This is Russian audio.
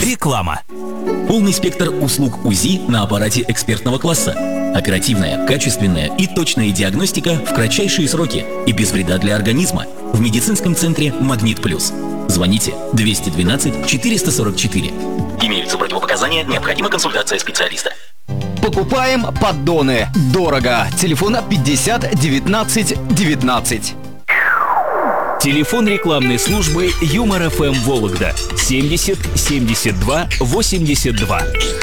Реклама. Полный спектр услуг УЗИ на аппарате экспертного класса. Оперативная, качественная и точная диагностика в кратчайшие сроки и без вреда для организма. В медицинском центре «Магнит Плюс». Звоните 212 444. Имеются противопоказания, необходима консультация специалиста. Покупаем поддоны. Дорого. Телефон 50 19 19. Телефон рекламной службы Юмор ФМ Вологда 70 72 82.